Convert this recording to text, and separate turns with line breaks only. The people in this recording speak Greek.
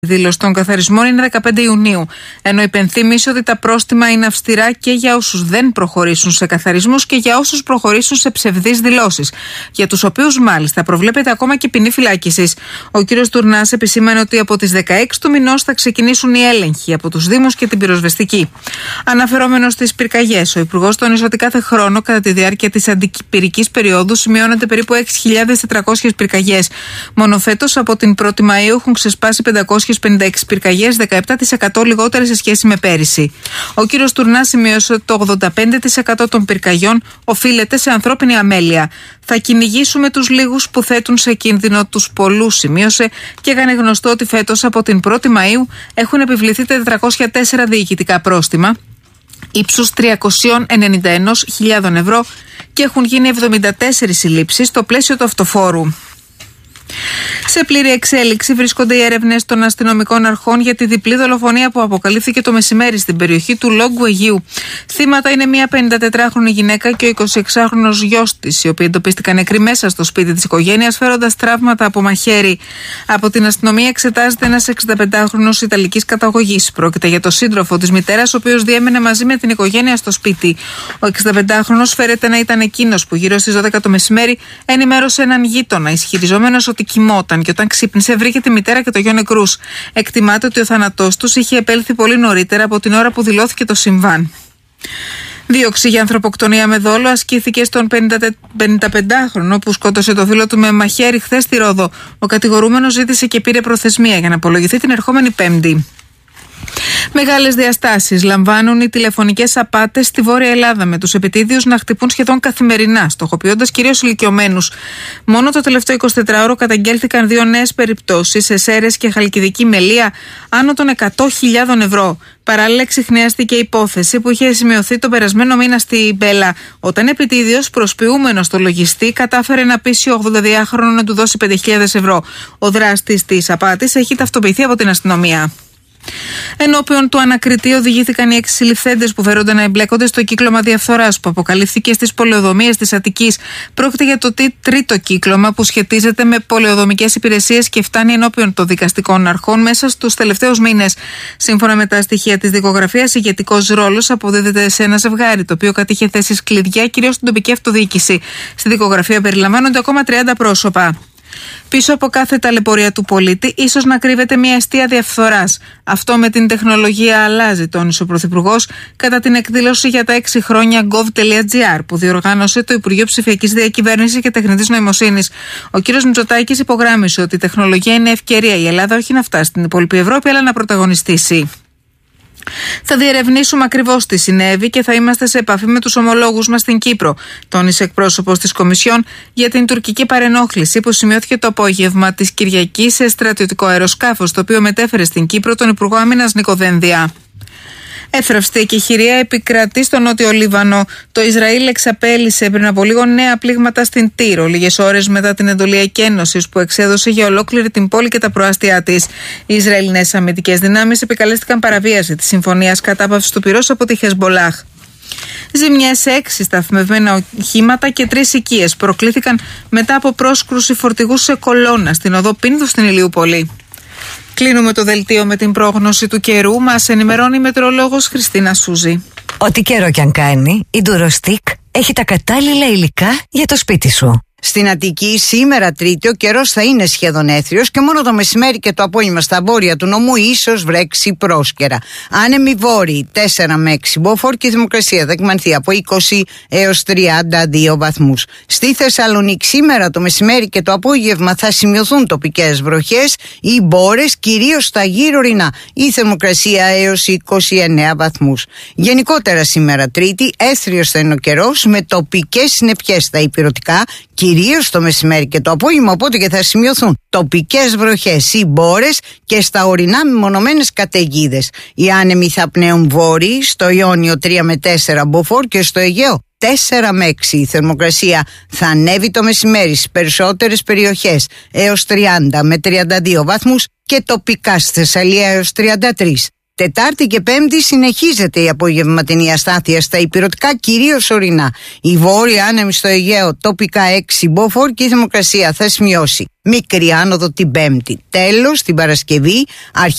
Δήλωση των καθαρισμών είναι 15 Ιουνίου, ενώ υπενθύμησε ότι τα πρόστιμα είναι αυστηρά και για όσους δεν προχωρήσουν σε καθαρισμούς και για όσους προχωρήσουν σε ψευδείς δηλώσεις, για τους οποίους μάλιστα προβλέπεται ακόμα και ποινή φυλάκισης. Ο κ. Τουρνάς επισήμανε ότι από τις 16 του μηνός θα ξεκινήσουν οι έλεγχοι από τους Δήμους και την πυροσβεστική. Αναφερόμενος στις πυρκαγιές, ο Υπουργός τόνισε ότι κάθε χρόνο κατά τη διάρκεια της αντιπυρικής περίοδου σημειώνονται περίπου 6.400 πυρκαγιές. Μόνο φέτος από την 1η Μαΐου έχουν ξεσπάσει 556 πυρκαγιές, 17% λιγότερες σε σχέση με πέρυσι. Ο κ. Τουρνάς σημείωσε ότι το 85% των πυρκαγιών οφείλεται σε ανθρώπινη αμέλεια. Θα κυνηγήσουμε τους λίγους που θέτουν σε κίνδυνο τους πολλούς, σημείωσε και έκανε γνωστό ότι φέτος από την 1η Μαΐου έχουν επιβληθεί 404 διοικητικά πρόστιμα ύψους 391.000 ευρώ και έχουν γίνει 74 συλλήψεις στο πλαίσιο του αυτοφόρου. Σε πλήρη εξέλιξη βρίσκονται οι έρευνες των αστυνομικών αρχών για τη διπλή δολοφονία που αποκαλύφθηκε το μεσημέρι στην περιοχή του Λόγκου Αιγείου. Θύματα είναι μια 54χρονη γυναίκα και ο 26χρονος γιος της, οι οποίοι εντοπίστηκαν νεκροί μέσα στο σπίτι της οικογένειας, φέροντας τραύματα από μαχαίρι. Από την αστυνομία εξετάζεται ένας 65χρονος Ιταλικής καταγωγής. Πρόκειται για το σύντροφο της μητέρας, ο οποίος διέμενε μαζί με την οικογένεια στο σπίτι. Ο 65χρονος φέρεται να ήταν εκείνος που γύρω στις 12 το μεσημέρι ενημέρωσε έναν γείτονα, ισχυριζόμενος ότι κοιμόταν και όταν ξύπνησε βρήκε τη μητέρα και το γιο νεκρούς. Εκτιμάται ότι ο θάνατός τους είχε επέλθει πολύ νωρίτερα από την ώρα που δηλώθηκε το συμβάν. Δίωξη για ανθρωποκτονία με δόλο ασκήθηκε στον 55χρονο που σκότωσε το φίλο του με μαχαίρι χθες στη Ρόδο. Ο κατηγορούμενος ζήτησε και πήρε προθεσμία για να απολογηθεί την ερχόμενη Πέμπτη. Μεγάλες διαστάσεις λαμβάνουν οι τηλεφωνικές απάτες στη Βόρεια Ελλάδα, με τους επιτίδιους να χτυπούν σχεδόν καθημερινά, στοχοποιώντας κυρίως ηλικιωμένους. Μόνο το τελευταίο 24ωρο καταγγέλθηκαν 2 νέες περιπτώσεις σε Σέρρες και Χαλκιδική Μελία άνω των 100.000 ευρώ. Παράλληλα, εξιχνιάστηκε υπόθεση που είχε σημειωθεί τον περασμένο μήνα στη Μπέλα, όταν επιτίδιος προσποιούμενος στο λογιστή κατάφερε να πείσει ο 82χρονο να του δώσει 5.000 ευρώ. Ο δράστης της απάτης έχει ταυτοποιηθεί από την αστυνομία. Ενώπιον του ανακριτή οδηγήθηκαν οι 6 συλληφθέντες που φέρονται να εμπλέκονται στο κύκλωμα διαφθοράς που αποκαλύφθηκε στις πολεοδομίες της Αττικής. Πρόκειται για το τρίτο κύκλωμα που σχετίζεται με πολεοδομικές υπηρεσίες και φτάνει ενώπιον των δικαστικών αρχών μέσα στους τελευταίους μήνες. Σύμφωνα με τα στοιχεία της δικογραφίας, ηγετικός ρόλος αποδίδεται σε ένα ζευγάρι, το οποίο κατήχε θέσεις κλειδιά κυρίως στην τοπική αυτοδιοίκηση. Στη δικογραφία περιλαμβάνονται ακόμα 30 πρόσωπα. Πίσω από κάθε ταλαιπωρία του πολίτη, ίσως να κρύβεται μια αιστεία διαφθοράς. Αυτό με την τεχνολογία αλλάζει, τόνισε ο Πρωθυπουργός κατά την εκδήλωση για τα 6 χρόνια gov.gr που διοργάνωσε το Υπουργείο Ψηφιακής Διακυβέρνησης και Τεχνητής Νοημοσύνης. Ο κ. Μητσοτάκης υπογράμμισε ότι η τεχνολογία είναι ευκαιρία η Ελλάδα όχι να φτάσει στην υπόλοιπη Ευρώπη, αλλά να πρωταγωνιστήσει. Θα διερευνήσουμε ακριβώς τι συνέβη και θα είμαστε σε επαφή με τους ομολόγους μας στην Κύπρο, τόνισε εκπρόσωπος της Κομισιόν για την τουρκική παρενόχληση που σημειώθηκε το απόγευμα της Κυριακής σε στρατιωτικό αεροσκάφος, το οποίο μετέφερε στην Κύπρο τον Υπουργό Άμυνας Νίκο Δένδια. Εύθραυστη εκεχηρία επικρατεί στο Νότιο Λίβανο. Το Ισραήλ εξαπέλυσε πριν από λίγο νέα πλήγματα στην Τύρο, λίγες ώρες μετά την εντολή εκένωσης που εξέδωσε για ολόκληρη την πόλη και τα προάστια της. Οι Ισραηλινές αμυντικές δυνάμεις επικαλέστηκαν παραβίαση της συμφωνίας κατάπαυσης του πυρός από τη Χεσμπολάχ. Ζημιές σε 6 σταθμευμένα οχήματα και 3 οικίες προκλήθηκαν μετά από πρόσκρουση φορτηγού σε κολόνα στην οδό Πίνδου στην Ηλιούπολη. Κλείνουμε το δελτίο με την πρόγνωση του καιρού. Μας ενημερώνει η μετεωρολόγος Χριστίνα Σούζη.
Ό,τι καιρό κι αν κάνει, η Durostick έχει τα κατάλληλα υλικά για το σπίτι σου.
Στην Αττική σήμερα Τρίτη ο καιρός θα είναι σχεδόν έθριος και μόνο το μεσημέρι και το απόγευμα στα βόρεια του νομού ίσως βρέξει πρόσκαιρα. Άνεμοι βόρειοι 4 με 6 μποφόρ και η θερμοκρασία θα εκμανθεί από 20 έως 32 βαθμούς. Στη Θεσσαλονίκη σήμερα το μεσημέρι και το απόγευμα θα σημειωθούν τοπικές βροχές ή μπόρες, κυρίως στα γύρω ορεινά. Η θερμοκρασία έως 29 βαθμούς. Γενικότερα σήμερα Τρίτη έθριος θα είναι ο καιρός με τοπικές συννεφιές στα ηπειρωτικά, κυρίως το μεσημέρι και το απόγευμα, οπότε και θα σημειωθούν τοπικές βροχές ή μπόρες και στα ορεινά μεμονωμένες καταιγίδες. Οι άνεμοι θα πνέουν βόρειοι, στο Ιόνιο 3 με 4 μποφόρ και στο Αιγαίο 4 με 6. Η θερμοκρασία θα ανέβει το μεσημέρι στις περισσότερες περιοχές έως 30 με 32 βαθμούς και τοπικά στη Θεσσαλία έως 33. Τετάρτη και Πέμπτη συνεχίζεται η απογευματινή αστάθεια στα ηπειρωτικά, κυρίως ορεινά. Η βόρεια άνεμη στο Αιγαίο τοπικά 6 μποφόρ και η θερμοκρασία θα σημειώσει μικρή άνοδο την Πέμπτη. Τέλος, την Παρασκευή